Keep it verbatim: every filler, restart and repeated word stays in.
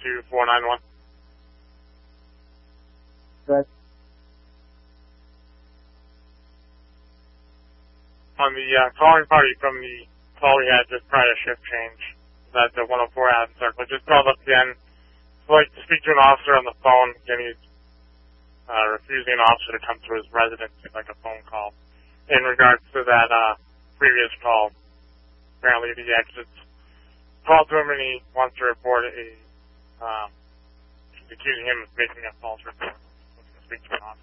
two four nine one. Good. On the uh, calling party from the call we had just prior to shift change, that's the one oh four Adams Circle. Just called up again. I'd like to speak to an officer on the phone. Again, he's uh, refusing an officer to come to his residence to like a phone call. In regards to that uh, previous call, apparently the exits called to him and he wants to report a, um, he's accusing him of making a false report. Let's speak to an officer.